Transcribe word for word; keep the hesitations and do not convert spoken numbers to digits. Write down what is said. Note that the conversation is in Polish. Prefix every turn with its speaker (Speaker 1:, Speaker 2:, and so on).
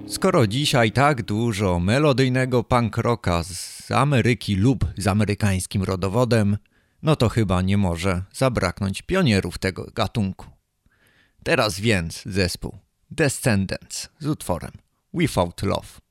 Speaker 1: Skoro dzisiaj tak dużo melodyjnego punk rocka z Ameryki lub z amerykańskim rodowodem, no to chyba nie może zabraknąć pionierów tego gatunku. Teraz więc zespół Descendants z utworem Without Love.